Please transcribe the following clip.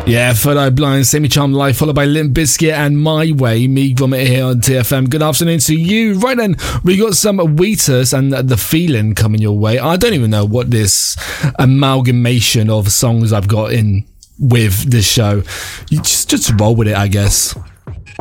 Yeah, Third Eye Blind, Semi-Charmed Life, followed by Limp Bizkit and My Way, Me Vomit here on TFM. Good afternoon to you. Right then, we got some Wheatus and The Feeling coming your way. I don't even know what this amalgamation of songs I've got in with this show. You just roll with it, I guess.